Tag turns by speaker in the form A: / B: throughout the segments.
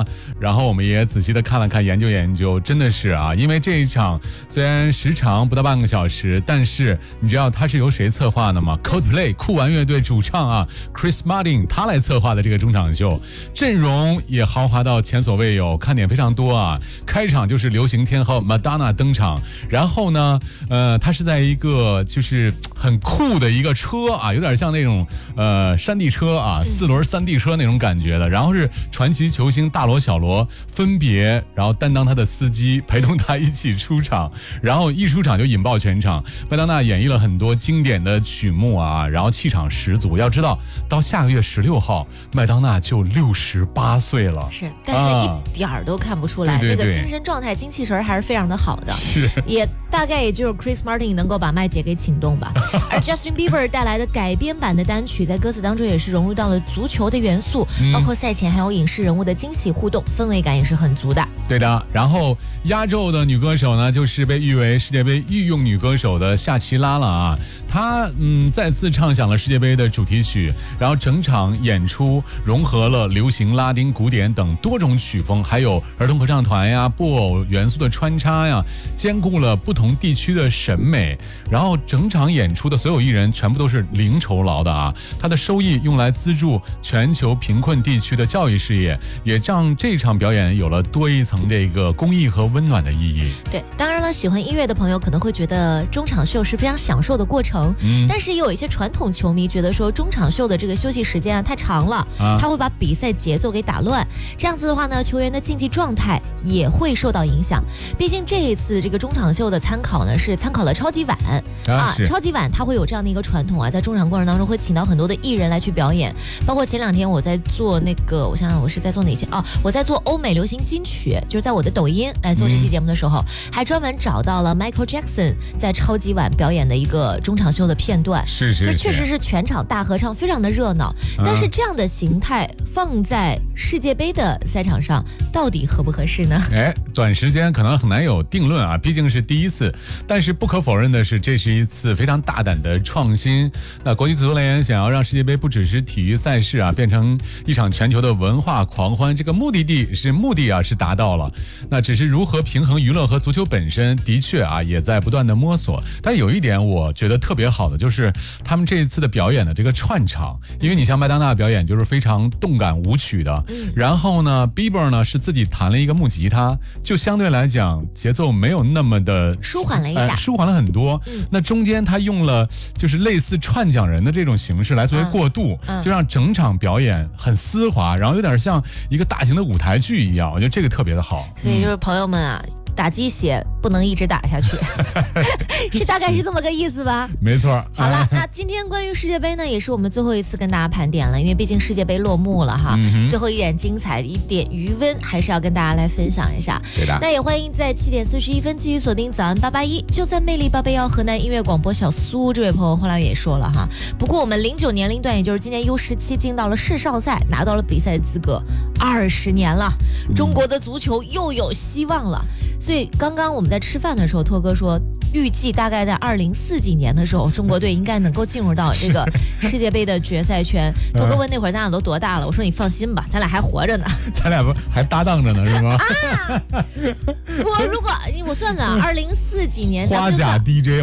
A: 然后我们也仔细的看了看，研究，真的是啊，因为这一场虽然时长不到半个小时，但是你知道它是由谁策划的吗？ Coldplay 酷玩乐队主唱啊 Chris Martin 他来策划的这个中场秀，阵容也豪华到前所未有，看点非常多啊。开场就是流行天后 Madonna 登场，然后呢他是在一个就是很酷的一个车啊，有点像那种山地车啊，4轮山地车那种感觉的，然后是传奇球星大罗小罗分别然后担当他的司机，陪同他一起出场，然后一出场就引爆全场。麦当娜演绎了很多经典的曲目啊，然后气场十足。要知道到下个月16号麦当娜就68岁了，
B: 是，但是一点儿都看不出来，那个精神状态精气神还是非常的好的，
A: 是，
B: 也大概也就是 Chris Martin 能够把麦姐给请动吧。而 Justin Bieber 带来的改编版的单曲在歌词当中也是融入到了足球的元素，包括赛前还有影视人物的惊喜互动，氛围感也是很足的。
A: 对的，然后压轴的女歌手呢，就是被誉为世界杯御用女歌手的夏奇拉了啊。她再次唱响了世界杯的主题曲，然后整场演出融合了流行、拉丁、古典等多种曲风，还有儿童合唱团呀、布偶元素的穿插呀，兼顾了不同地区的审美。然后整场演出的所有艺人全部都是零酬劳的啊，她的收益用来资助全球贫困地区的教育事业，也让这场表演有了多一层这个公益和温暖的意义。
B: 对，当然了，喜欢音乐的朋友可能会觉得中场秀是非常享受的过程，但是也有一些传统球迷觉得说中场秀的这个休息时间太长了，他会把比赛节奏给打乱，这样子的话呢，球员的竞技状态也会受到影响。毕竟这一次这个中场秀的参考呢，是参考了超级碗超级碗它会有这样的一个传统啊，在中场过程当中会请到很多的艺人来去表演，包括前2天我在做那个，我想想我是在做哪些我在做欧美流行金曲，就是在我的抖音来做这期节目的时候，还专门找到了 Michael Jackson 在超级碗表演的一个中场秀的片段，
A: 是，
B: 就确实是全场大合唱，非常的热闹。但是这样的形态放在世界杯的赛场上，到底合不合适呢？
A: 短时间可能很难有定论啊，毕竟是第一次。但是不可否认的是，这是一次非常大胆的创新。那国际足球联盟想要让世界杯不只是体育赛事啊，变成一场全球的文化狂欢，这个目的是达到了。那只是如何平衡娱乐和足球本身，的确啊也在不断的摸索。但有一点我觉得特别好的就是他们这一次的表演的这个串场，因为你像麦当娜表演就是非常动感舞曲的，然后呢 Bieber 呢是自己弹了一个木吉他，就相对来讲节奏没有那么的
B: 舒缓了一下，
A: 舒缓了很多。那中间他用了就是类似串讲人的这种形式来作为过渡，就让整场表演很丝滑，然后有点像一个大型的舞台剧一样，我觉得这个特别的好。
B: 所以就是朋友们啊，打鸡血不能一直打下去，是大概是这么个意思吧？
A: 没错。
B: 好了，那今天关于世界杯呢，也是我们最后一次跟大家盘点了，因为毕竟世界杯落幕了哈，最后一点精彩，一点余温，还是要跟大家来分享一下。
A: 对的。
B: 那也欢迎在7点41分继续锁定早安881，就在魅力881河南音乐广播小苏这位朋友后来也说了哈，不过我们09年龄段，也就是今年 U17进到了世少赛，拿到了比赛资格，20年了，中国的足球又有希望了。所以刚刚我们在吃饭的时候，托哥说预计大概在2040几年的时候，中国队应该能够进入到这个世界杯的决赛圈。托哥问那会儿咱俩都多大了，我说你放心吧，咱俩还活着呢。
A: 咱俩不还搭档着呢是吗？
B: 如果我算算2040几年，
A: 花甲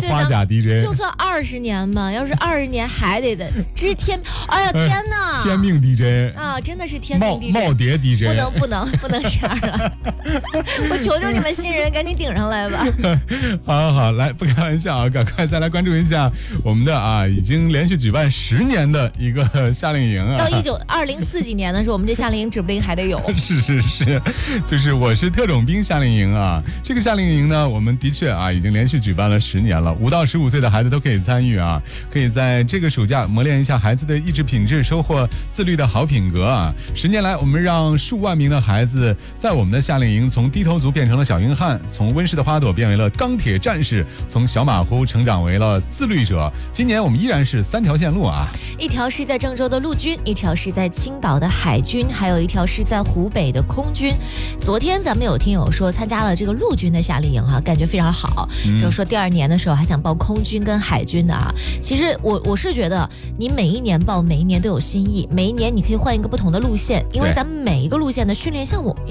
A: DJ，
B: 就算20年嘛，要是20年还得知天，哎呀天哪，
A: 天命 DJ
B: 啊，真的是天命 DJ，
A: 耄耋 DJ，
B: 不能这样了。我求求你们新人赶紧顶上来吧。
A: 好，来不开玩笑啊，赶快再来关注一下我们的已经连续举办10年的一个夏令营啊。
B: 到2040几年的时候，我们这夏令营指不定还得有。
A: 是，就是我是特种兵夏令营啊。这个夏令营呢，我们的确已经连续举办了10年了，5到15岁的孩子都可以参与啊，可以在这个暑假磨练一下孩子的意志品质，收获自律的好品格啊。10年来，我们让数万名的孩子在我们的夏令营从低头族变成了小硬汉，从温室的花朵变为了钢铁战士，从小马虎成长为了自律者。今年我们依然是3条线路啊，
B: 一条是在郑州的陆军，一条是在青岛的海军，还有一条是在湖北的空军。昨天咱们有听友说参加了这个陆军的夏令营感觉非常好，就是说第2年的时候还想报空军跟海军的啊。其实我是觉得你每一年报，每一年都有新意，每一年你可以换一个不同的路线，因为咱们每一个路线的训练项目